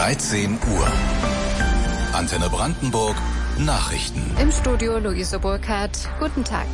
13 Uhr. Antenne Brandenburg, Nachrichten. Im Studio Luise Burkhardt. Guten Tag.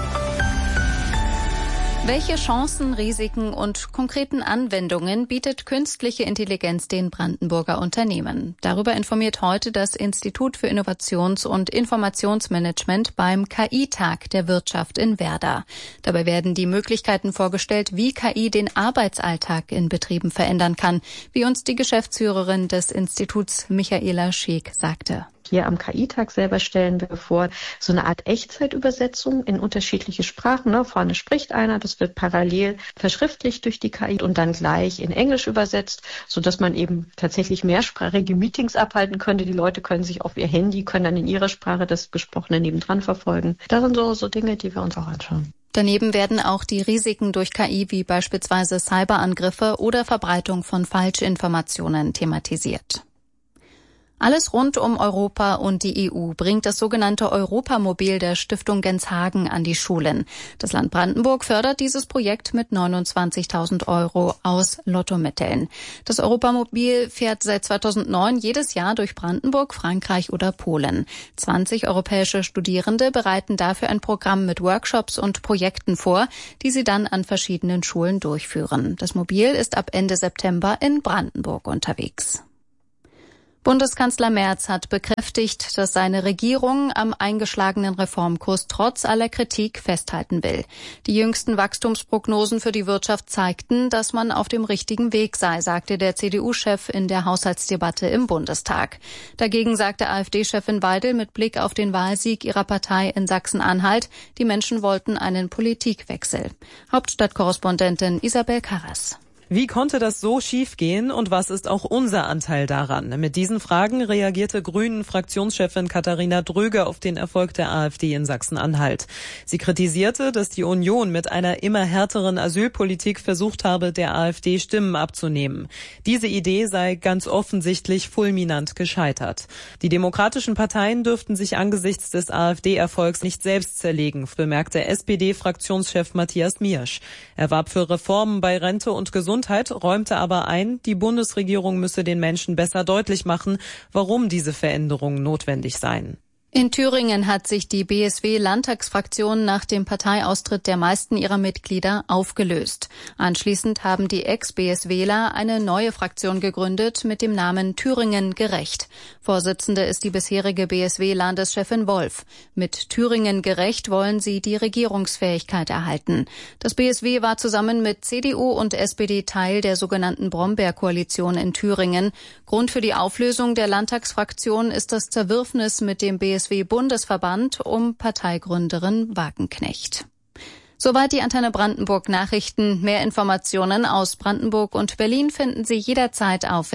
Welche Chancen, Risiken und konkreten Anwendungen bietet künstliche Intelligenz den Brandenburger Unternehmen? Darüber informiert heute das Institut für Innovations- und Informationsmanagement beim KI-Tag der Wirtschaft in Werder. Dabei werden die Möglichkeiten vorgestellt, wie KI den Arbeitsalltag in Betrieben verändern kann, wie uns die Geschäftsführerin des Instituts Michaela Scheek sagte. Hier am KI-Tag selber stellen wir vor, so eine Art Echtzeitübersetzung in unterschiedliche Sprachen. Vorne spricht einer, das wird parallel verschriftlicht durch die KI und dann gleich in Englisch übersetzt, sodass man eben tatsächlich mehrsprachige Meetings abhalten könnte. Die Leute können sich auf ihr Handy, können dann in ihrer Sprache das Gesprochene nebendran verfolgen. Das sind so Dinge, die wir uns auch anschauen. Daneben werden auch die Risiken durch KI wie beispielsweise Cyberangriffe oder Verbreitung von Falschinformationen thematisiert. Alles rund um Europa und die EU bringt das sogenannte Europamobil der Stiftung Genshagen an die Schulen. Das Land Brandenburg fördert dieses Projekt mit 29.000 € aus Lottomitteln. Das Europamobil fährt seit 2009 jedes Jahr durch Brandenburg, Frankreich oder Polen. 20 europäische Studierende bereiten dafür ein Programm mit Workshops und Projekten vor, die sie dann an verschiedenen Schulen durchführen. Das Mobil ist ab Ende September in Brandenburg unterwegs. Bundeskanzler Merz hat bekräftigt, dass seine Regierung am eingeschlagenen Reformkurs trotz aller Kritik festhalten will. Die jüngsten Wachstumsprognosen für die Wirtschaft zeigten, dass man auf dem richtigen Weg sei, sagte der CDU-Chef in der Haushaltsdebatte im Bundestag. Dagegen sagte AfD-Chefin Weidel mit Blick auf den Wahlsieg ihrer Partei in Sachsen-Anhalt, die Menschen wollten einen Politikwechsel. Hauptstadtkorrespondentin Isabel Karras. Wie konnte das so schiefgehen und was ist auch unser Anteil daran? Mit diesen Fragen reagierte Grünen-Fraktionschefin Katharina Dröge auf den Erfolg der AfD in Sachsen-Anhalt. Sie kritisierte, dass die Union mit einer immer härteren Asylpolitik versucht habe, der AfD Stimmen abzunehmen. Diese Idee sei ganz offensichtlich fulminant gescheitert. Die demokratischen Parteien dürften sich angesichts des AfD-Erfolgs nicht selbst zerlegen, bemerkte SPD-Fraktionschef Matthias Miersch. Er warb für Reformen bei Rente und Gesundheit, räumte aber ein, die Bundesregierung müsse den Menschen besser deutlich machen, warum diese Veränderungen notwendig seien. In Thüringen hat sich die BSW-Landtagsfraktion nach dem Parteiaustritt der meisten ihrer Mitglieder aufgelöst. Anschließend haben die Ex-BSWler eine neue Fraktion gegründet mit dem Namen Thüringen gerecht. Vorsitzende ist die bisherige BSW-Landeschefin Wolf. Mit Thüringen gerecht wollen sie die Regierungsfähigkeit erhalten. Das BSW war zusammen mit CDU und SPD Teil der sogenannten Brombeer-Koalition in Thüringen. Grund für die Auflösung der Landtagsfraktion ist das Zerwürfnis mit dem BSW-Bundesverband um Parteigründerin Wagenknecht. Soweit die Antenne Brandenburg Nachrichten. Mehr Informationen aus Brandenburg und Berlin finden Sie jederzeit auf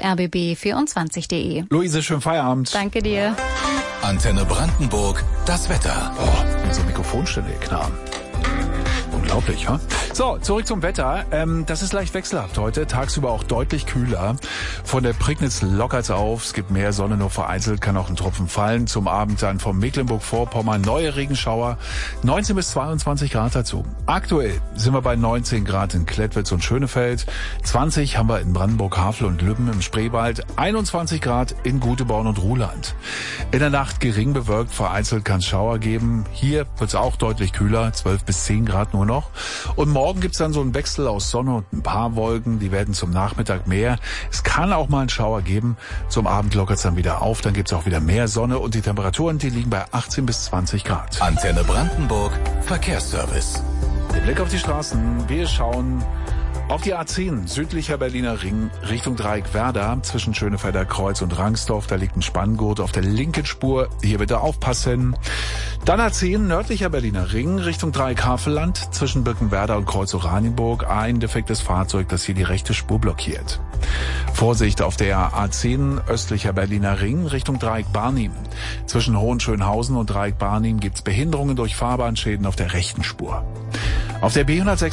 rbb24.de. Luise, schönen Feierabend. Danke dir. Antenne Brandenburg, das Wetter. So Mikrofonstelle hier knapp. Unglaublich, ja? So, zurück zum Wetter. Das ist leicht wechselhaft heute. Tagsüber auch deutlich kühler. Von der Prignitz lockert's auf. Es gibt mehr Sonne, nur vereinzelt kann auch ein Tropfen fallen. Zum Abend dann von Mecklenburg-Vorpommern neue Regenschauer. 19 bis 22 Grad dazu. Aktuell sind wir bei 19 Grad in Klettwitz und Schönefeld. 20 haben wir in Brandenburg, Havel und Lübben im Spreewald. 21 Grad in Guteborn und Ruhland. In der Nacht gering bewölkt. Vereinzelt kann es Schauer geben. Hier wird's auch deutlich kühler. 12 bis 10 Grad nur noch. Und morgen gibt's dann so einen Wechsel aus Sonne und ein paar Wolken. Die werden zum Nachmittag mehr. Es kann auch mal einen Schauer geben. Zum Abend lockert's dann wieder auf. Dann gibt's auch wieder mehr Sonne. Und die Temperaturen, die liegen bei 18 bis 20 Grad. Antenne Brandenburg, Verkehrsservice. Der Blick auf die Straßen. Wir schauen auf die A10, südlicher Berliner Ring, Richtung Dreieck Werder, zwischen Schönefelder Kreuz und Rangsdorf, da liegt ein Spanngurt auf der linken Spur, hier bitte aufpassen. Dann A10, nördlicher Berliner Ring, Richtung Dreieck Havelland, zwischen Birkenwerder und Kreuz Oranienburg, ein defektes Fahrzeug, das hier die rechte Spur blockiert. Vorsicht auf der A10, östlicher Berliner Ring, Richtung Dreieck Barnim. Zwischen Hohenschönhausen und Dreieck Barnim gibt's Behinderungen durch Fahrbahnschäden auf der rechten Spur. Auf der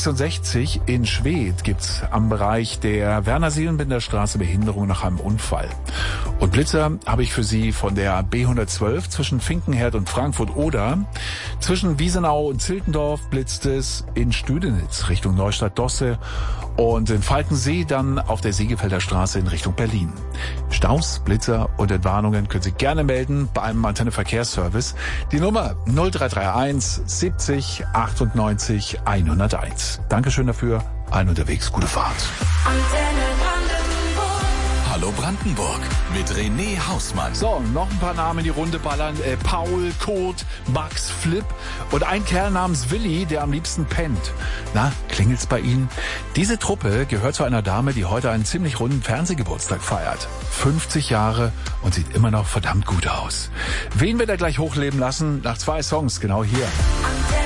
B166 in Schwedt gibt's am Bereich der Werner-Seelenbinder-Straße Behinderung nach einem Unfall. Und Blitzer habe ich für Sie von der B112 zwischen Finkenherd und Frankfurt-Oder. Zwischen Wiesenau und Ziltendorf blitzt es in Stüdenitz Richtung Neustadt-Dosse Und in Falkensee dann auf der Segefelder Straße in Richtung Berlin. Staus, Blitzer und Entwarnungen können Sie gerne melden beim Antenne Verkehrsservice. Die Nummer 0331 70 98 101. Dankeschön dafür. Allen unterwegs, gute Fahrt. Hallo Brandenburg mit René Hausmann. So, noch ein paar Namen in die Runde ballern. Paul, Kurt, Max, Flip und ein Kerl namens Willi, der am liebsten pennt. Na, klingelt's bei Ihnen? Diese Truppe gehört zu einer Dame, die heute einen ziemlich runden Fernsehgeburtstag feiert. 50 Jahre und sieht immer noch verdammt gut aus. Wen wir da gleich hochleben lassen? Nach 2 Songs, genau hier.